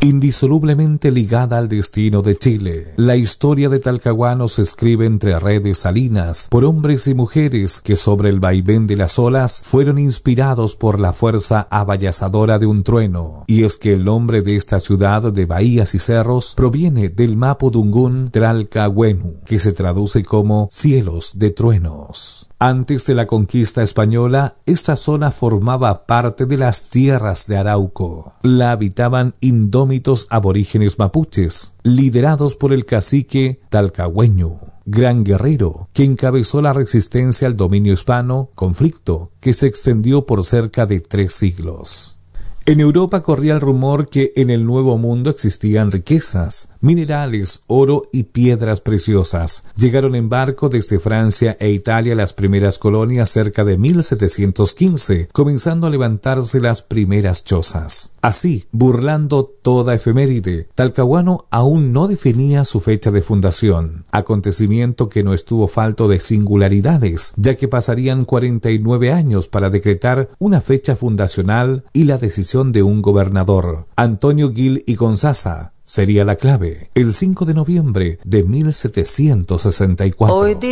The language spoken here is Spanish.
Indisolublemente ligada al destino de Chile, la historia de Talcahuano se escribe entre redes salinas por hombres y mujeres que sobre el vaivén de las olas fueron inspirados por la fuerza abayazadora de un trueno. Y es que el nombre de esta ciudad de bahías y cerros proviene del mapudungún Talcahueno, que se traduce como cielos de truenos. Antes de la conquista española, esta zona formaba parte de las tierras de Arauco. La habitaban indómitos aborígenes mapuches, liderados por el cacique Talcahueño, gran guerrero que encabezó la resistencia al dominio hispano, conflicto que se extendió por cerca de 3 siglos. En Europa corría el rumor que en el Nuevo Mundo existían riquezas, minerales, oro y piedras preciosas. Llegaron en barco desde Francia e Italia las primeras colonias cerca de 1715, comenzando a levantarse las primeras chozas. Así, burlando toda efeméride, Talcahuano aún no definía su fecha de fundación, acontecimiento que no estuvo falto de singularidades, ya que pasarían 49 años para decretar una fecha fundacional y la decisión de un gobernador. Antonio Gil y Gonzaza sería la clave, el 5 de noviembre de 1764.